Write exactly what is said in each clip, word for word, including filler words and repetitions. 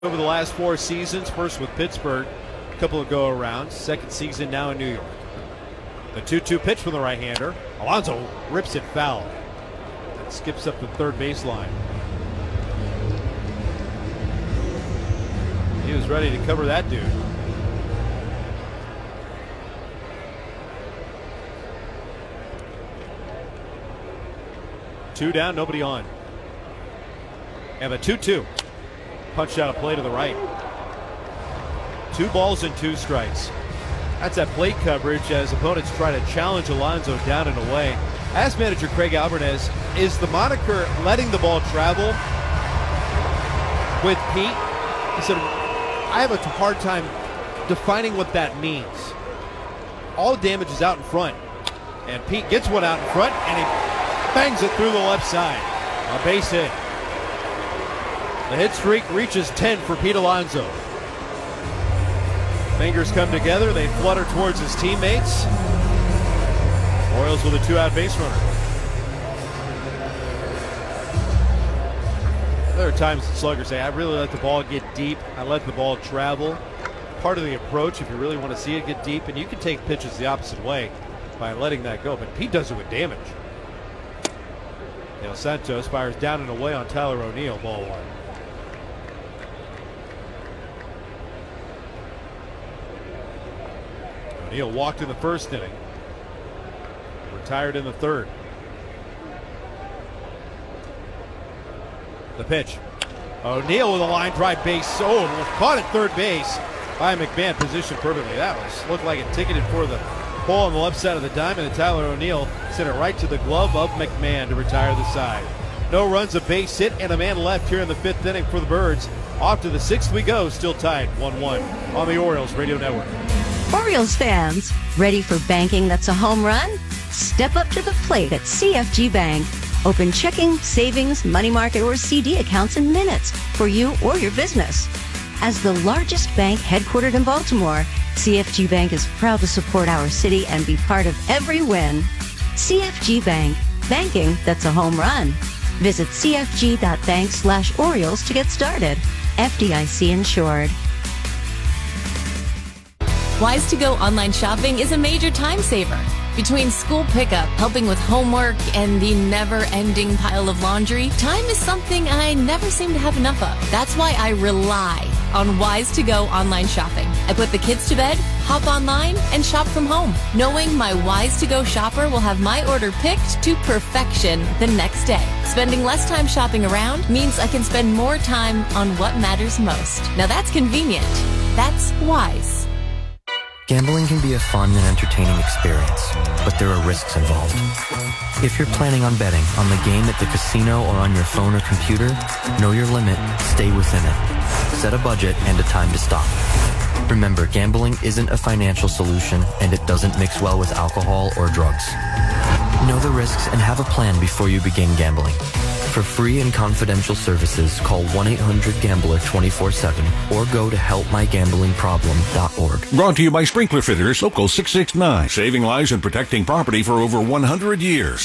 Over the last four seasons, first with Pittsburgh, a couple of go-arounds, second season now in New York. The two two pitch from the right-hander. Alonso rips it foul. That skips up the third baseline. He was ready to cover that dude. Two down, nobody on. And a two two. Punched out a play to the right. Two balls and two strikes. That's that plate coverage as opponents try to challenge Alonso down and away. As manager Craig Alvarez, is the moniker letting the ball travel with Pete? He said, I have a hard time defining what that means. All damage is out in front. And Pete gets one out in front and he bangs it through the left side. A base hit. The hit streak reaches ten for Pete Alonso. Fingers come together. They flutter towards his teammates. Orioles with a two-out base runner. There are times that sluggers say, I really let the ball get deep. I let the ball travel. Part of the approach, if you really want to see it get deep, and you can take pitches the opposite way by letting that go. But Pete does it with damage. Neil Santos fires down and away on Tyler O'Neill, ball one. O'Neill walked in the first inning. Retired in the third. The pitch. O'Neill with a line drive base. Oh, caught at third base by McMahon. Positioned perfectly. That was looked like it ticketed for the pole on the left side of the diamond. And Tyler O'Neill sent it right to the glove of McMahon to retire the side. No runs, a base hit, and a man left here in the fifth inning for the Birds. Off to the sixth we go. Still tied one one on the Orioles Radio Network. Orioles fans, ready for banking that's a home run? Step up to the plate at C F G Bank. Open checking, savings, money market, or C D accounts in minutes for you or your business. As the largest bank headquartered in Baltimore, C F G Bank is proud to support our city and be part of every win. C F G Bank, banking that's a home run. Visit cfg.bank slash Orioles to get started. F D I C insured. Wise to Go online shopping is a major time saver. Between school pickup, helping with homework, and the never-ending pile of laundry, time is something I never seem to have enough of. That's why I rely on Wise to Go online shopping. I put the kids to bed, hop online, and shop from home, knowing my Wise to Go shopper will have my order picked to perfection the next day. Spending less time shopping around means I can spend more time on what matters most. Now that's convenient. That's Wise. Gambling can be a fun and entertaining experience, but there are risks involved. If you're planning on betting on the game at the casino or on your phone or computer, know your limit, stay within it. Set a budget and a time to stop. Remember, gambling isn't a financial solution and it doesn't mix well with alcohol or drugs. Know the risks and have a plan before you begin gambling. For free and confidential services, call one eight hundred gambler twenty-four seven or go to help my gambling problem dot org. Brought to you by Sprinkler Fitters, Local six six nine, saving lives and protecting property for over one hundred years.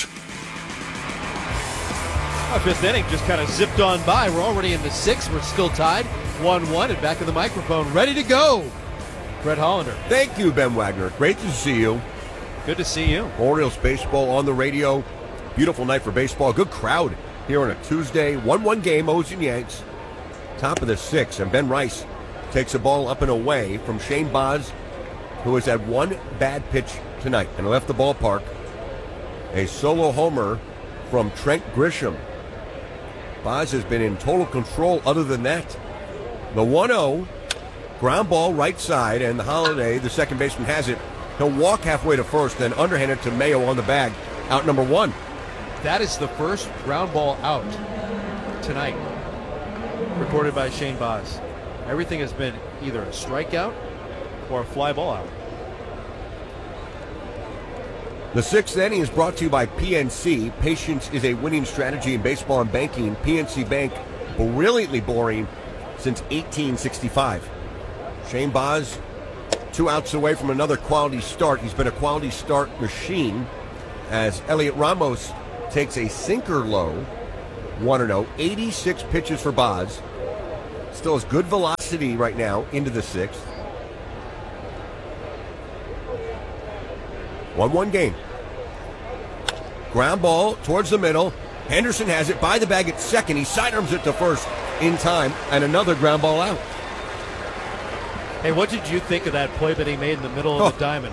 Our fifth inning just kind of zipped on by. We're already in the sixth. We're still tied one one and back in the microphone, ready to go. Brett Hollander. Thank you, Ben Wagner. Great to see you. Good to see you. Orioles baseball on the radio. Beautiful night for baseball. Good crowd here on a Tuesday. one one game, O's and Yanks. Top of the sixth, and Ben Rice takes a ball up and away from Shane Baz, who has had one bad pitch tonight and left the ballpark. A solo homer from Trent Grisham. Baz has been in total control other than that. The one oh, ground ball right side, and Holiday, the second baseman, has it. He'll walk halfway to first, then underhand it to Mayo on the bag. Out number one. That is the first ground ball out tonight, recorded by Shane Baz. Everything has been either a strikeout or a fly ball out. The sixth inning is brought to you by P N C. Patience is a winning strategy in baseball and banking. P N C Bank, brilliantly boring since eighteen sixty-five. Shane Baz, two outs away from another quality start. He's been a quality start machine as Elliot Ramos takes a sinker low, one oh, eighty-six pitches for Baz, still has good velocity right now into the sixth. one one game. Ground ball towards the middle. Henderson has it by the bag at second. He sidearms it to first in time, and another ground ball out. Hey, what did you think of that play that he made in the middle of Oh. the diamond?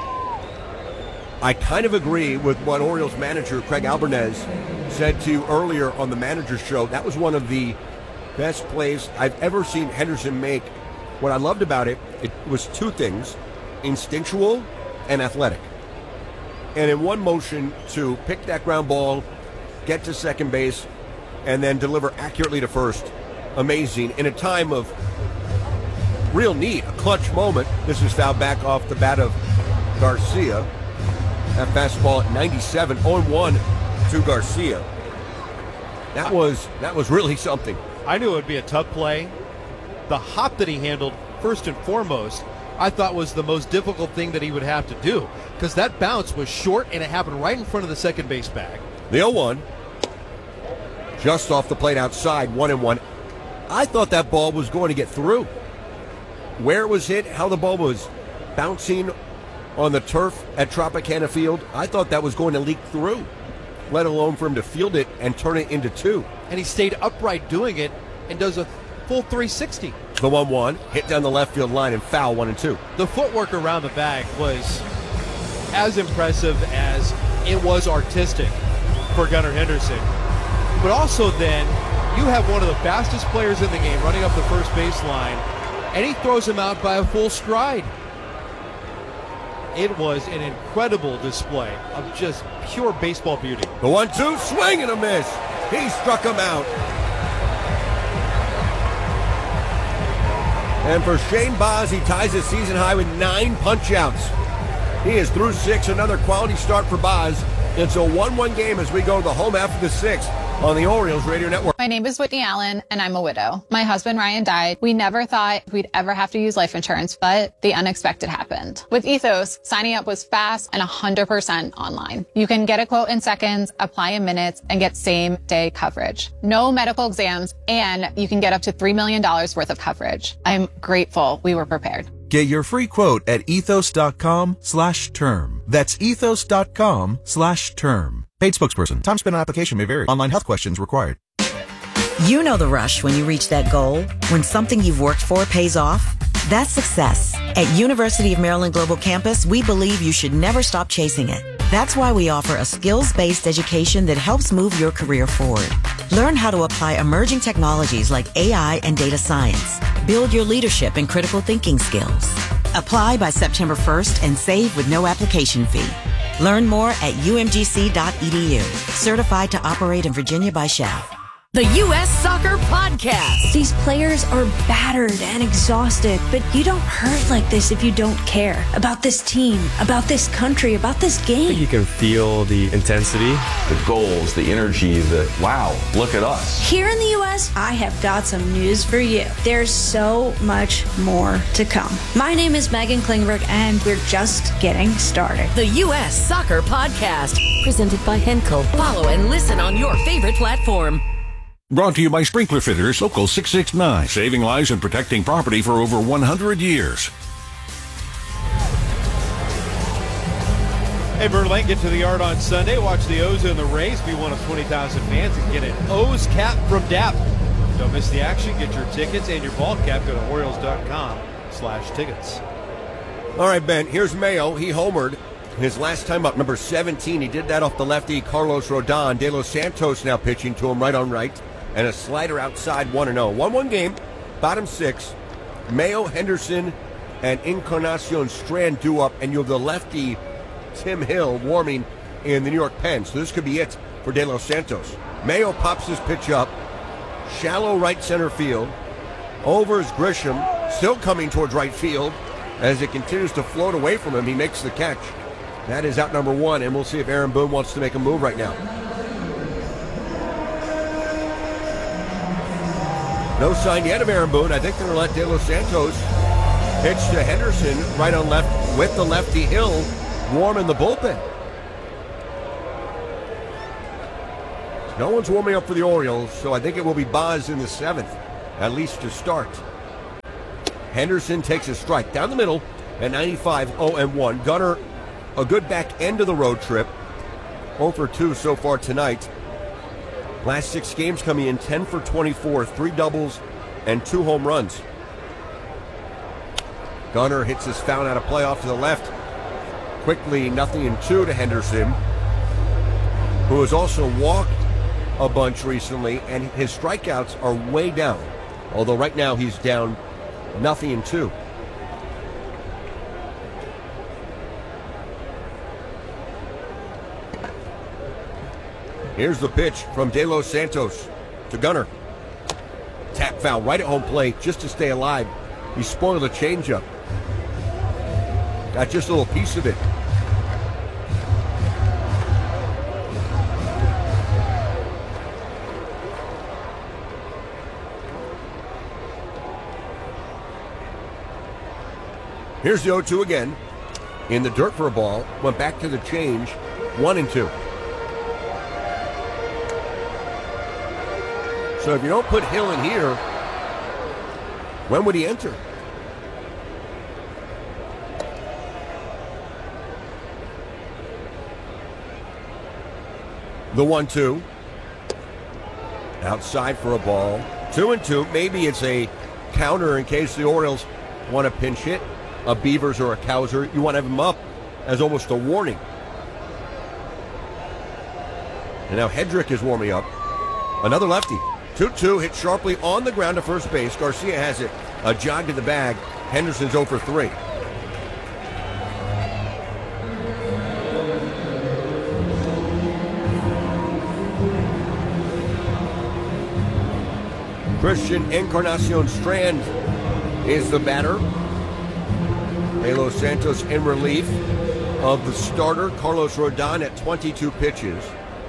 I kind of agree with what Orioles manager Craig Albarnez said to you earlier on the manager's show. That was one of the best plays I've ever seen Henderson make. What I loved about it, it was two things, instinctual and athletic. And in one motion to pick that ground ball, get to second base, and then deliver accurately to first. Amazing. In a time of real need, a clutch moment. This is fouled back off the bat of Garcia. That fastball at ninety-seven, oh one to Garcia. That was that was really something. I knew it would be a tough play. The hop that he handled, first and foremost, I thought was the most difficult thing that he would have to do, because that bounce was short and it happened right in front of the second base bag. The oh one, just off the plate outside, one and one. I thought that ball was going to get through. Where it was hit, how the ball was bouncing on the turf at Tropicana Field, I thought that was going to leak through, let alone for him to field it and turn it into two. And he stayed upright doing it and does a full three sixty. The one one, hit down the left field line and foul, one and two. The footwork around the bag was as impressive as it was artistic for Gunnar Henderson. But also then, you have one of the fastest players in the game running up the first baseline, and he throws him out by a full stride. It was an incredible display of just pure baseball beauty. The one two, swing and a miss. He struck him out. And for Shane Baz, he ties his season high with nine punch-outs. He is through six, another quality start for Baz. It's a one one game as we go to the home half of the sixth on the Orioles Radio Network. My name is Whitney Allen, and I'm a widow. My husband, Ryan, died. We never thought we'd ever have to use life insurance, but the unexpected happened. With Ethos, signing up was fast and one hundred percent online. You can get a quote in seconds, apply in minutes, and get same-day coverage. No medical exams, and you can get up to three million dollars worth of coverage. I'm grateful we were prepared. Get your free quote at ethos.com slash term. That's ethos.com slash term. Paid spokesperson. Time spent on application may vary. Online health questions required. You know the rush when you reach that goal, when something you've worked for pays off. That's success. At University of Maryland Global Campus, we believe you should never stop chasing it. That's why we offer a skills-based education that helps move your career forward. Learn how to apply emerging technologies like A I and data science. Build your leadership and critical thinking skills. Apply by September first and save with no application fee. Learn more at u m g c dot e d u. Certified to operate in Virginia by S H A F. The U S Soccer Podcast. These players are battered and exhausted, but you don't hurt like this if you don't care about this team, about this country, about this game. I think you can feel the intensity, the goals, the energy, the wow, look at us. Here in the U S, I have got some news for you. There's so much more to come. My name is Megan Klingberg, and we're just getting started. The U S Soccer Podcast, presented by Henkel. Follow and listen on your favorite platform. Brought to you by Sprinkler Fitters Local six six nine, saving lives and protecting property for over one hundred years. Hey, Bird Lane, get to the yard on Sunday. Watch the O's and the Rays. Be one of twenty thousand fans and get an O's cap from D A P. Don't miss the action. Get your tickets and your ball cap. Go to Orioles.com slash tickets. All right, Ben, here's Mayo. He homered his last time up, number seventeen. He did that off the lefty Carlos Rodon. De Los Santos now pitching to him right on right. And a slider outside, one and oh. one one game, bottom six. Mayo, Henderson, and Encarnacion Strand due up. And you have the lefty Tim Hill warming in the New York pen. So this could be it for De Los Santos. Mayo pops his pitch up. Shallow right center field. Over is Grisham, still coming towards right field. As it continues to float away from him, he makes the catch. That is out number one, and we'll see if Aaron Boone wants to make a move right now. No sign yet of Aaron Boone. I think they're going to let De Los Santos pitch to Henderson right on left with the lefty Hill warm in the bullpen. No one's warming up for the Orioles, so I think it will be Baz in the seventh at least to start. Henderson takes a strike down the middle at ninety-five oh one. Gunnar, a good back end of the road trip. oh for two so far tonight. Last six games coming in ten for twenty-four, three doubles and two home runs. Gunnar hits his foul out of play off to the left. Quickly, nothing in two to Henderson, who has also walked a bunch recently, and his strikeouts are way down. Although right now he's down nothing in two. Here's the pitch from De Los Santos to Gunnar. Tap foul right at home plate just to stay alive. He spoiled a changeup. Got just a little piece of it. Here's the oh two again. In the dirt for a ball. Went back to the change. One and two. So if you don't put Hill in here, when would he enter? The one two. Outside for a ball. Two and two. Maybe it's a counter in case the Orioles want to pinch hit. A Beavers or a Cowser. You want to have him up as almost a warning. And now Hedrick is warming up. Another lefty. two two hit sharply on the ground to first base. Garcia has it. A jog to the bag. Henderson's oh for three. Christian Encarnacion Strand is the batter. De Los Santos in relief of the starter, Carlos Rodon, at twenty-two pitches.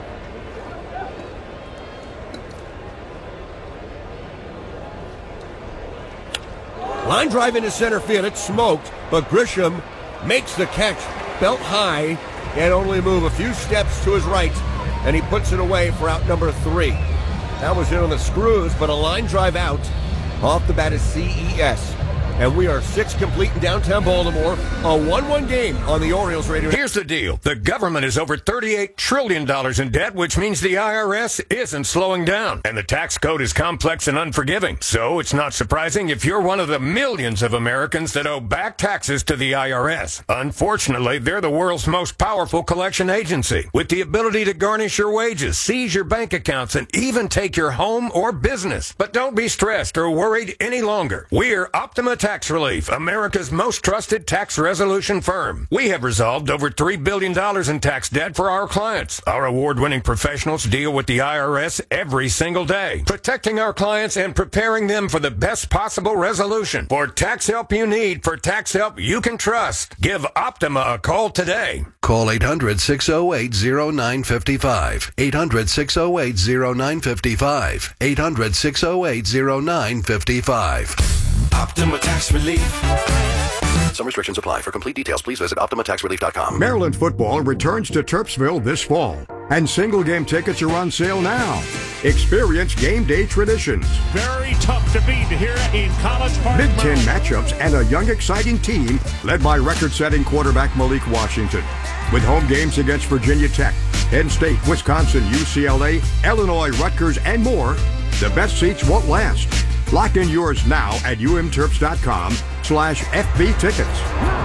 Line drive into center field. It's smoked, but Grisham makes the catch belt high and only move a few steps to his right, and he puts it away for out number three. That was in on the screws, but a line drive out. Off the bat is C E S. And we are six complete in downtown Baltimore. A one one game on the Orioles radio. Here's the deal. The government is over thirty-eight trillion dollars in debt, which means the I R S isn't slowing down. And the tax code is complex and unforgiving. So it's not surprising if you're one of the millions of Americans that owe back taxes to the I R S. Unfortunately, they're the world's most powerful collection agency, with the ability to garnish your wages, seize your bank accounts, and even take your home or business. But don't be stressed or worried any longer. We're Optima Tax Relief, America's most trusted tax resolution firm. We have resolved over three billion dollars in tax debt for our clients. Our award-winning professionals deal with the I R S every single day, protecting our clients and preparing them for the best possible resolution. For tax help you need, for tax help you can trust, give Optima a call today. Call eight hundred, six oh eight, oh nine five five. eight hundred, six oh eight, oh nine five five. eight hundred, six oh eight, oh nine five five. Optima Tax Relief. Some restrictions apply. For complete details, please visit Optima Tax Relief dot com. Maryland football returns to Terpsville this fall, and single game tickets are on sale now. Experience game day traditions, Very tough to beat here in College Park. Big Ten matchups, and a young, exciting team led by record-setting quarterback Malik Washington. With home games against Virginia Tech, Penn State, Wisconsin, U C L A, Illinois, Rutgers, and more, the best seats won't last. Lock in yours now at umterps.com slash FB tickets.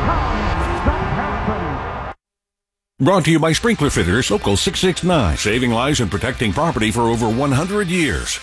Brought to you by Sprinkler Fitters, Local six six nine. Saving lives and protecting property for over one hundred years.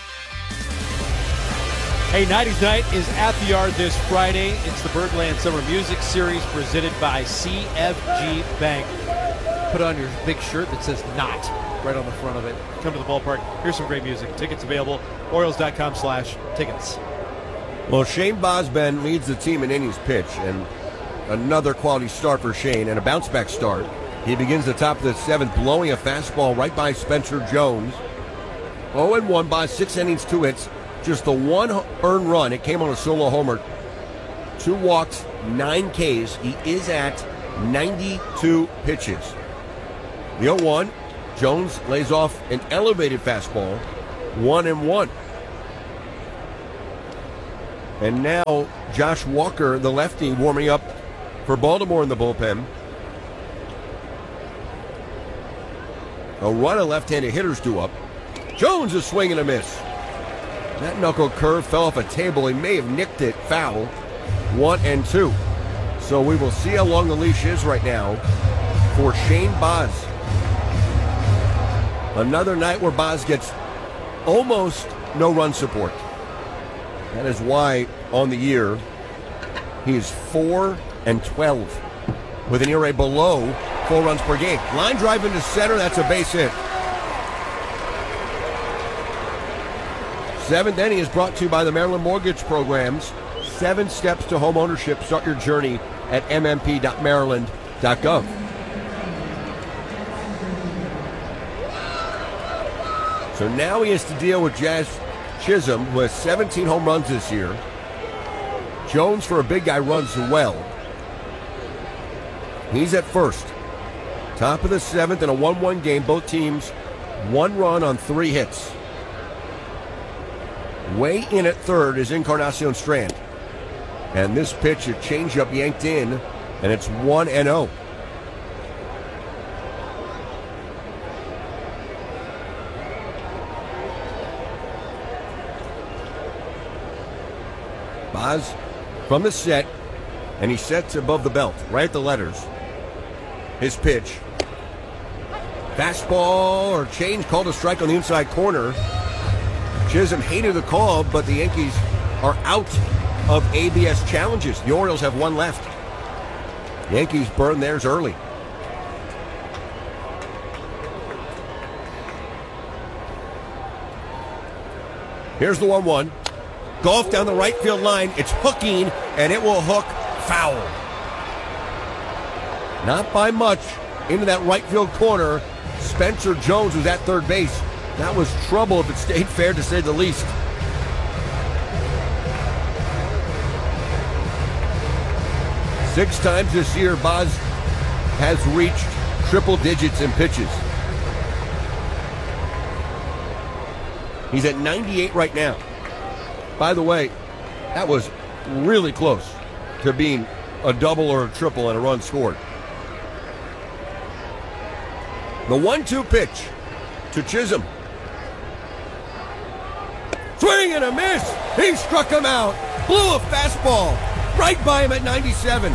Hey, nineties Night is at the Yard this Friday. It's the Birdland Summer Music Series presented by C F G Bank. Put on your big shirt that says "Not" right on the front of it. Come to the ballpark. Here's some great music. Tickets available. Orioles.com slash tickets. Well, Shane Bosben leads the team in innings pitched, and another quality start for Shane, and a bounce-back start. He begins the top of the seventh, blowing a fastball right by Spencer Jones. oh and one by six innings, two hits, just the one earned run. It came on a solo homer. Two walks, nine Ks. He is at ninety-two pitches. The oh one, Jones lays off an elevated fastball, one and one. And now Josh Walker, the lefty, warming up for Baltimore in the bullpen. A run of left-handed hitters due up. Jones is swinging a miss. That knuckle curve fell off a table. He may have nicked it foul. One and two. So we will see how long the leash is right now for Shane Baz. Another night where Baz gets almost no run support. That is why on the year he is four and twelve with an E R A below four runs per game. Line drive into center, that's a base hit. Seventh inning is brought to you by the Maryland Mortgage Programs. Seven steps to home ownership. Start your journey at m m p dot maryland dot gov. So now he has to deal with Jazz Chisholm, who has seventeen home runs this year. Jones, for a big guy, runs well. He's at first. Top of the seventh in a one one game. Both teams one run on three hits. Way in at third is Encarnacion Strand. And this pitch, a changeup yanked in, and it's one and oh. Baz from the set, and he sets above the belt, right at the letters. His pitch. Fastball or change, called a strike on the inside corner. Chisholm hated the call, but the Yankees are out of A B S challenges. The Orioles have one left. Yankees burn theirs early. Here's the one one. Golf down the right field line. It's hooking, and it will hook foul. Not by much. Into that right field corner. Spencer Jones was at third base. That was trouble if it stayed fair, to say the least. Six times this year, Baz has reached triple digits in pitches. He's at ninety-eight right now. By the way, that was really close to being a double or a triple and a run scored. The one two pitch to Chisholm. Swing and a miss. He struck him out. Blew a fastball right by him at ninety-seven.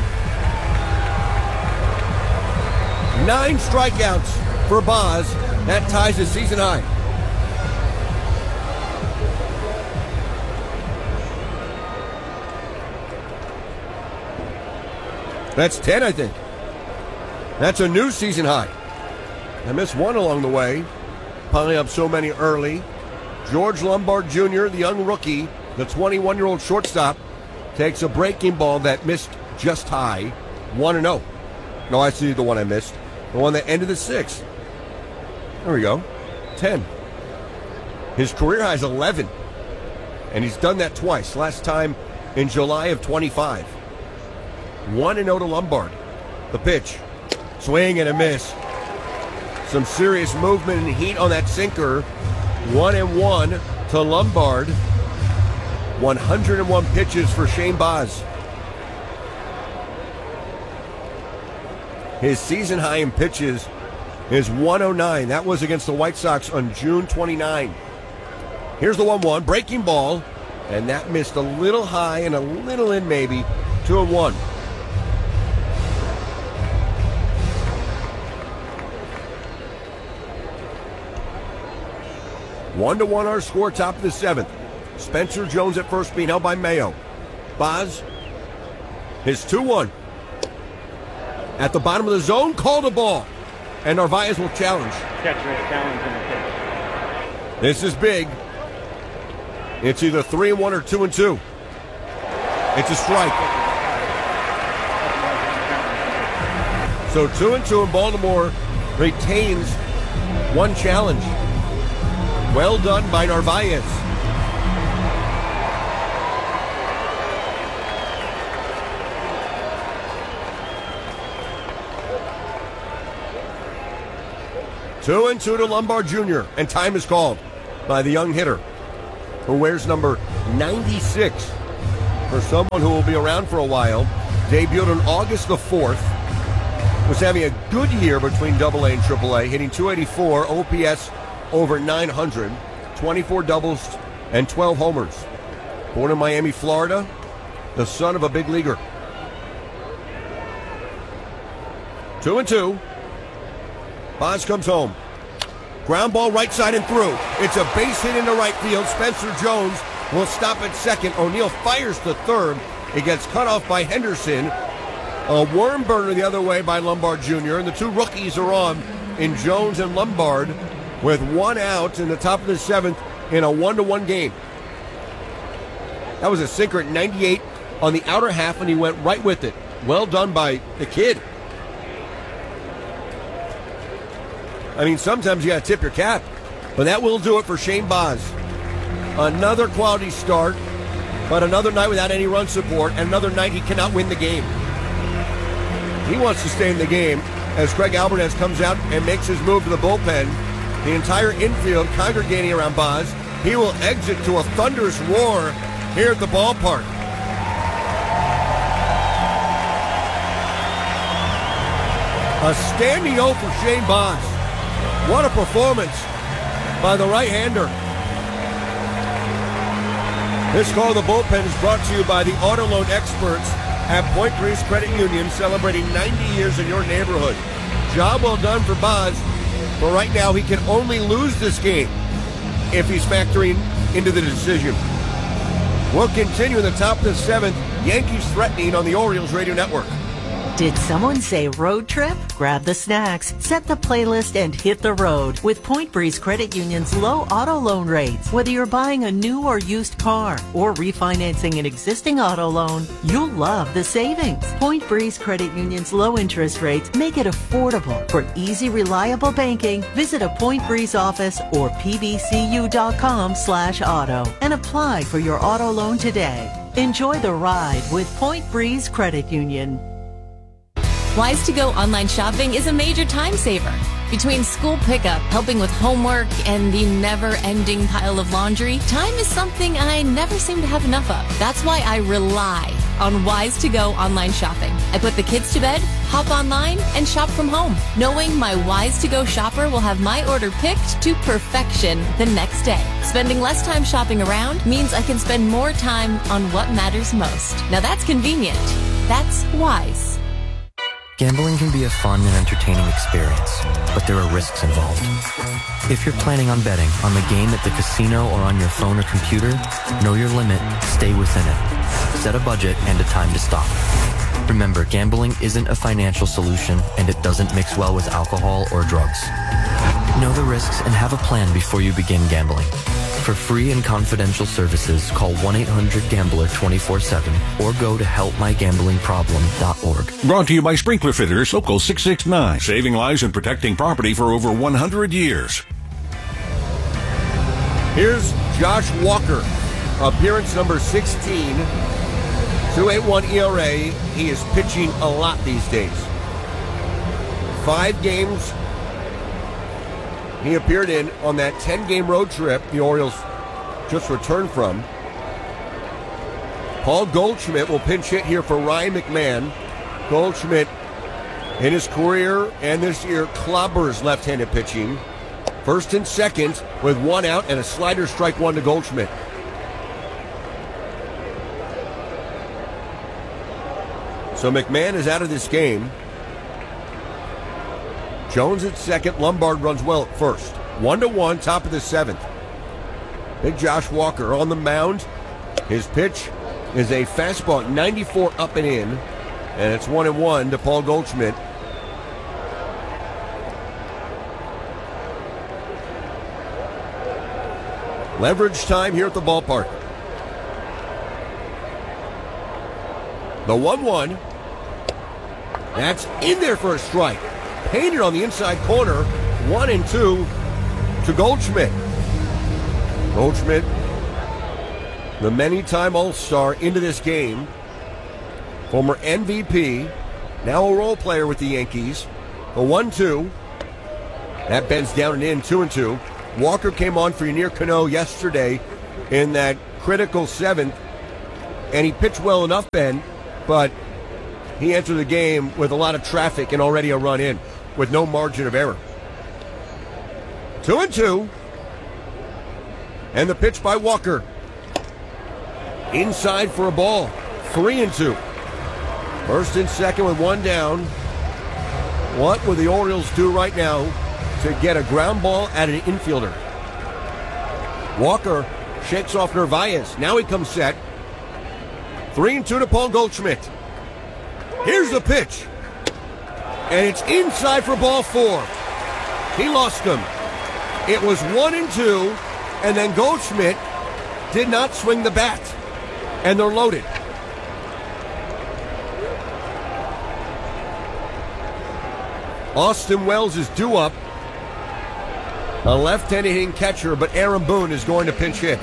Nine strikeouts for Baz. That ties his season high. That's ten, I think. That's a new season high. I missed one along the way, piling up so many early. George Lombard Junior, the young rookie, the twenty-one-year-old shortstop, takes a breaking ball that missed just high, one and oh. No, I see the one I missed. The one that ended the sixth. There we go. ten. His career high is eleven. And he's done that twice. Last time in July of twenty-five. one and oh to Lombard. The pitch. Swing and a miss. Some serious movement and heat on that sinker. One and one to Lombard. one hundred one pitches for Shane Baz. His season high in pitches is one oh nine. That was against the White Sox on June twenty-ninth. Here's the one one. Breaking ball. And that missed a little high and a little in maybe. two and one. One to one our score, top of the seventh. Spencer Jones at first, being held by Mayo. Baz, his two one. At the bottom of the zone, called a ball. And Narvaez will challenge. Catcher challenge in the pitch. This is big. It's either three and one or two and two. It's a strike. So two and two, and Baltimore retains one challenge. Well done by Narvaez. Two and two to Lombard Junior, and time is called by the young hitter who wears number ninety-six. for someone who will be around for a while. Debuted on August the fourth. Was having a good year between double A and triple A, hitting two eighty-four, O P S over nine hundred, twenty-four doubles and twelve homers. Born in Miami, Florida, the son of a big leaguer. Two and two. Boz comes home. Ground ball right side and through. It's a base hit into right field. Spencer Jones will stop at second. O'Neill fires to third. It gets cut off by Henderson. A worm burner the other way by Lombard Junior And the two rookies are on in Jones and Lombard with one out in the top of the seventh in a one-to-one game. That was a sinker at ninety-eight on the outer half, and he went right with it. Well done by the kid. I mean, sometimes you got to tip your cap, but that will do it for Shane Baz. Another quality start, but another night without any run support, and another night he cannot win the game. He wants to stay in the game as Craig Alvarez comes out and makes his move to the bullpen. The entire infield congregating around Baz. He will exit to a thunderous roar here at the ballpark. A standing O for Shane Baz. What a performance by the right-hander. This call of the bullpen is brought to you by the auto loan experts at Point Breeze Credit Union, celebrating ninety years in your neighborhood. Job well done for Baz, but right now he can only lose this game if he's factoring into the decision. We'll continue in the top of the seventh. Yankees threatening on the Orioles Radio Network. Did someone say road trip? Grab the snacks, set the playlist, and hit the road with Point Breeze Credit Union's low auto loan rates. Whether you're buying a new or used car or refinancing an existing auto loan, you'll love the savings. Point Breeze Credit Union's low interest rates make it affordable. For easy, reliable banking, visit a Point Breeze office or p b c u dot com slash auto and apply for your auto loan today. Enjoy the ride with Point Breeze Credit Union. Wise to Go online shopping is a major time saver. Between school pickup, helping with homework, and the never-ending pile of laundry, time is something I never seem to have enough of. That's why I rely on Wise to Go online shopping. I put the kids to bed, hop online, and shop from home, knowing my Wise to Go shopper will have my order picked to perfection the next day. Spending less time shopping around means I can spend more time on what matters most. Now that's convenient. That's Wise. Gambling can be a fun and entertaining experience, but there are risks involved. If you're planning on betting on the game at the casino or on your phone or computer, know your limit, stay within it. Set a budget and a time to stop. Remember, gambling isn't a financial solution, and it doesn't mix well with alcohol or drugs. Know the risks and have a plan before you begin gambling. For free and confidential services, call one eight hundred gambler twenty-four seven or go to help my gambling problem dot org. Brought to you by Sprinkler Fitters, Local six six nine. Saving lives and protecting property for over one hundred years. Here's Josh Walker, appearance number sixteen. two point eight one E R A. He is pitching a lot these days. Five games he appeared in on that ten-game road trip the Orioles just returned from. Paul Goldschmidt will pinch hit here for Ryan McMahon. Goldschmidt, in his career and this year, clobbers left-handed pitching. First and second with one out and a slider strike one to Goldschmidt. So McMahon is out of this game. Jones at second. Lombard runs well at first. One to one, top of the seventh. Big Josh Walker on the mound. His pitch is a fastball at ninety-four up and in. And it's one and one to Paul Goldschmidt. Leverage time here at the ballpark. The one one. That's in there for a strike. Painted on the inside corner. One and two to Goldschmidt. Goldschmidt, the many-time All-Star into this game. Former M V P. Now a role player with the Yankees. The one two. That bends down and in. Two and two. Walker came on for Yunier Cano yesterday in that critical seventh and he pitched well enough, Ben, but he entered the game with a lot of traffic and already a run in with no margin of error. Two and two. And the pitch by Walker. Inside for a ball. Three and two. First and second with one down. What will the Orioles do right now to get a ground ball at an infielder? Walker shakes off Narvaez. Now he comes set. Three and two to Paul Goldschmidt. Here's the pitch. And it's inside for ball four. He lost him. It was one and two, and then Goldschmidt did not swing the bat. And they're loaded. Austin Wells is due up. A left-handed hitting catcher, but Aaron Boone is going to pinch hit.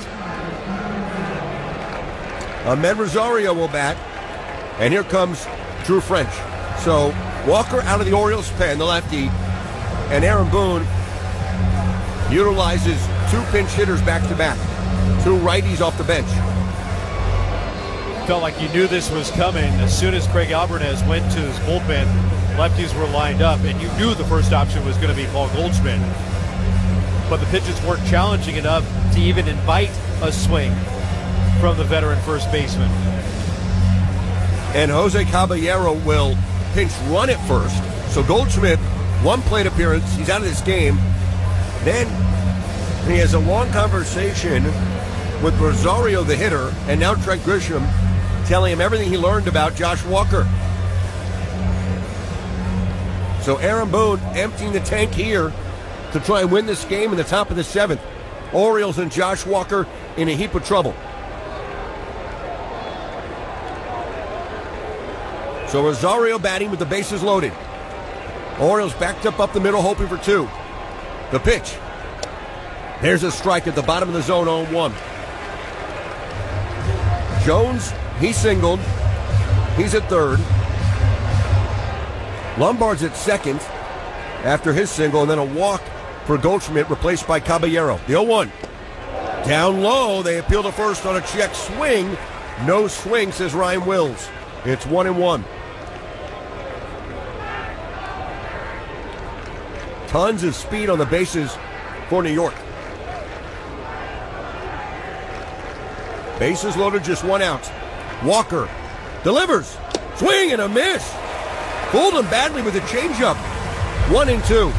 Ahmed Rosario will bat. And here comes Drew French. So Walker out of the Orioles pen, the lefty. And Aaron Boone utilizes two pinch hitters back-to-back. Two righties off the bench. Felt like you knew this was coming. As soon as Craig Albernez went to his bullpen, lefties were lined up, and you knew the first option was going to be Paul Goldschmidt. But the pitches weren't challenging enough to even invite a swing from the veteran first baseman. And Jose Caballero will pinch run at first. So Goldschmidt, one plate appearance, he's out of this game. Then he has a long conversation with Rosario, the hitter, and now Trent Grisham telling him everything he learned about Josh Walker. So Aaron Boone emptying the tank here to try and win this game in the top of the seventh. Orioles and Josh Walker in a heap of trouble. So Rosario batting with the bases loaded. Orioles backed up up the middle, hoping for two. The pitch. There's a strike at the bottom of the zone, oh one. Jones, he singled. He's at third. Lombard's at second after his single, and then a walk for Goldschmidt, replaced by Caballero. The oh one. Down low, they appeal to first on a check swing. No swing, says Ryan Wills. It's one and one. Tons of speed on the bases for New York. Bases loaded, just one out. Walker delivers. Swing and a miss. Fooled him badly with a changeup. One and two.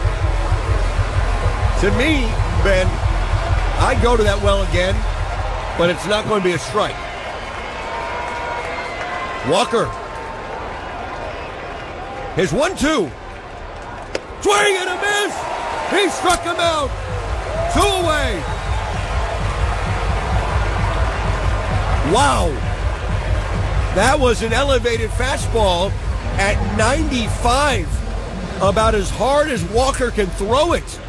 To me, Ben, I'd go to that well again, but it's not going to be a strike. Walker. His one two. Swing and a miss. He struck him out. Two away. Wow. That was an elevated fastball at ninety-five. About as hard as Walker can throw it.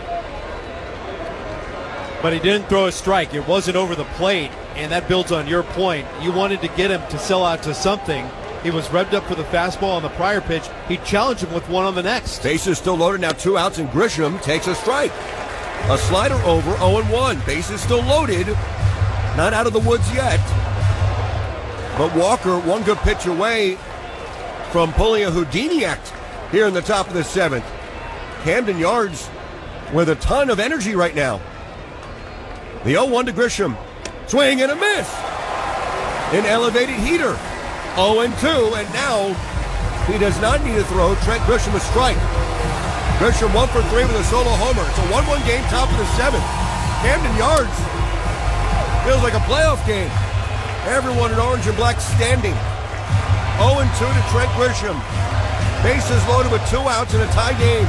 But he didn't throw a strike. It wasn't over the plate, and that builds on your point. You wanted to get him to sell out to something. He was revved up for the fastball on the prior pitch. He challenged him with one on the next. Bases still loaded, now two outs, and Grisham takes a strike. A slider over, oh and one. Bases still loaded. Not out of the woods yet. But Walker, one good pitch away from pulling a Houdini act here in the top of the seventh. Camden Yards with a ton of energy right now. The oh one to Grisham. Swing and a miss. An elevated heater. oh and two, and now he does not need to throw Trent Grisham a strike. Grisham one for three with a solo homer. It's a one one game, top of the seventh. Camden Yards feels like a playoff game. Everyone in orange and black standing. oh and two to Trent Grisham. Bases loaded with two outs in a tie game.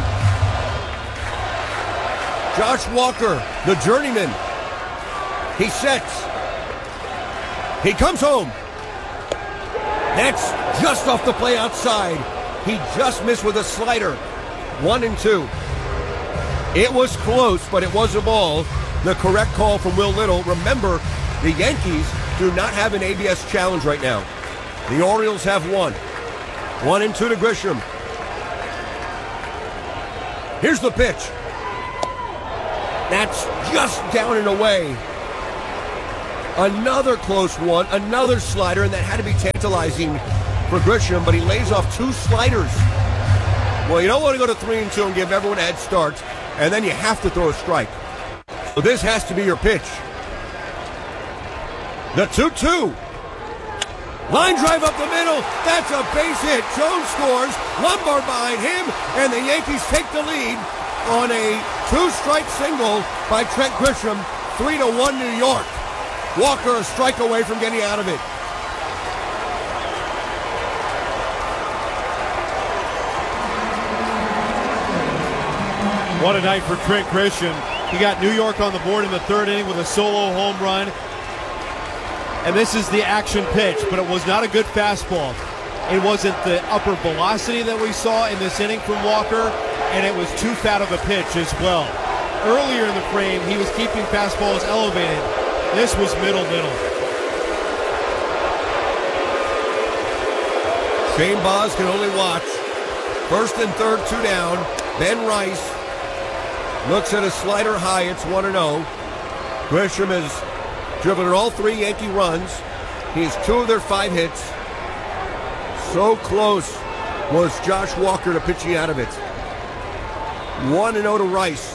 Josh Walker, the journeyman. He sets. He comes home. That's just off the play outside. He just missed with a slider. One and two. It was close, but it was a ball. The correct call from Will Little. Remember, the Yankees do not have an A B S challenge right now. The Orioles have one. One and two to Grisham. Here's the pitch. That's just down and away. Another close one, another slider, and that had to be tantalizing for Grisham, but he lays off two sliders. Well, you don't want to go to three and two and give everyone a head start, and then you have to throw a strike. So this has to be your pitch. The two two. Line drive up the middle. That's a base hit. Jones scores. Lombard behind him, and the Yankees take the lead on a two-strike single by Trent Grisham. Three to one New York. Walker a strike away from getting out of it. What a night for Trent Grisham. He got New York on the board in the third inning with a solo home run. And this is the action pitch, but it was not a good fastball. It wasn't the upper velocity that we saw in this inning from Walker, and it was too fat of a pitch as well. Earlier in the frame, he was keeping fastballs elevated. This was middle, middle. Shane Baz can only watch. First and third, two down. Ben Rice looks at a slider high. It's one and oh. Grisham has driven in all three Yankee runs. He has two of their five hits. So close was Josh Walker to pitching out of it. one and oh to Rice.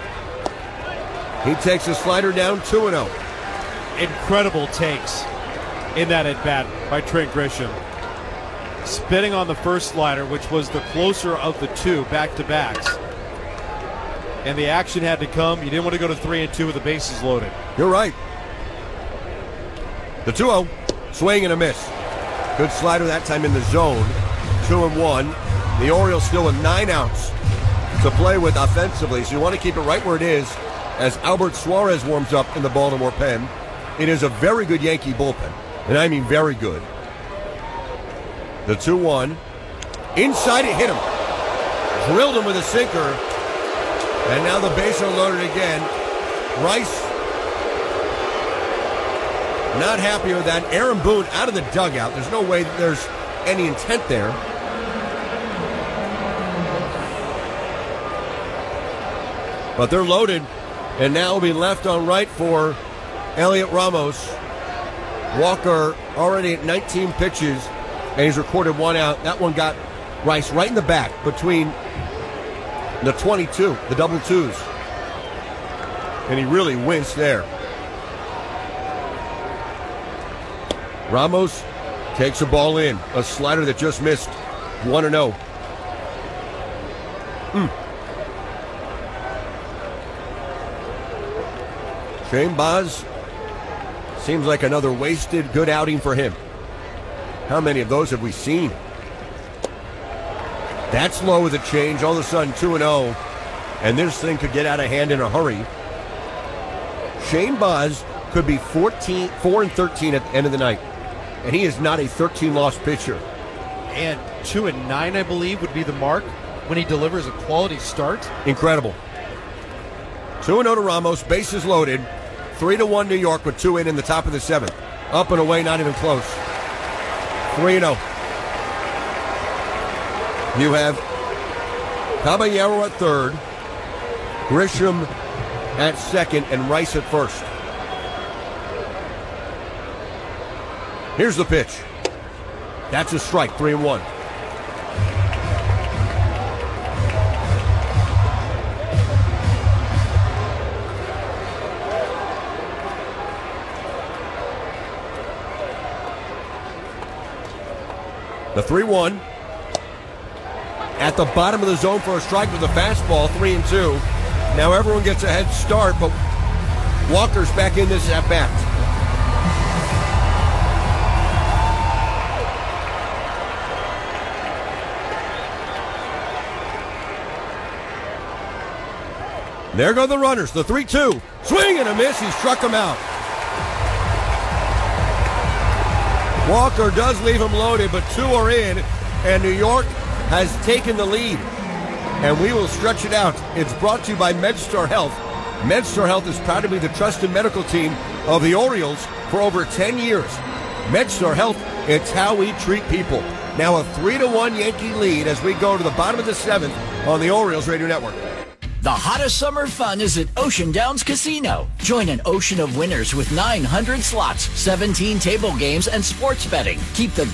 He takes a slider down, two and oh. Incredible takes in that at-bat by Trent Grisham. Spinning on the first slider, which was the closer of the two back-to-backs. And the action had to come. You didn't want to go to three and two with the bases loaded. You're right. The two oh, swing and a miss. Good slider that time in the zone. Two and one. The Orioles still with nine outs to play with offensively, so you want to keep it right where it is as Albert Suarez warms up in the Baltimore pen. It is a very good Yankee bullpen, and I mean very good. The two one. Inside it hit him. Drilled him with a sinker. And now the bases are loaded again. Rice not happy with that. Aaron Boone out of the dugout. There's no way that there's any intent there. But they're loaded, and now will be left on right for Elliot Ramos. Walker already at nineteen pitches, and he's recorded one out. That one got Rice right in the back between the twenty-two, the double twos. And he really winced there. Ramos takes a ball in. A slider that just missed. one and oh. Mm. Shane Baz seems like another wasted good outing for him. How many of those have we seen? That's low with a change. All of a sudden two and oh. And this thing could get out of hand in a hurry. Shane Baz could be fourteen, four and thirteen at the end of the night. And he is not a thirteen-loss pitcher. And two and nine, I believe, would be the mark when he delivers a quality start. Incredible. two and oh to Ramos, bases loaded. three to one New York with two in in the top of the seventh. Up and away, not even close. three and oh. You have Caballero at third, Grisham at second, and Rice at first. Here's the pitch. That's a strike, three and one. The three one. At the bottom of the zone for a strike with a fastball, three and two. Now everyone gets a head start, but Walker's back in this at bat. There go the runners, the three two. Swing and a miss, he struck him out. Walker does leave him loaded, but two are in, and New York has taken the lead. And we will stretch it out. It's brought to you by MedStar Health. MedStar Health is proud to be the trusted medical team of the Orioles for over ten years. MedStar Health, it's how we treat people. Now a three to one Yankee lead as we go to the bottom of the seventh on the Orioles Radio Network. The hottest summer fun is at Ocean Downs Casino. Join an ocean of winners with nine hundred slots, seventeen table games, and sports betting. Keep the